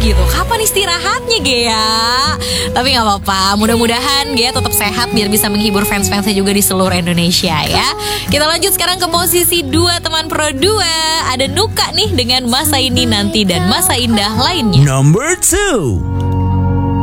gitu. Kapan istirahatnya Gea? Tapi gak apa-apa, mudah-mudahan Gea tetap sehat biar bisa menghibur fans-fansnya juga di seluruh Indonesia ya. Kita lanjut sekarang ke posisi 2 teman pro 2. Ada Nuka nih dengan Masa Ini Nanti dan Masa Indah lainnya. Number 2.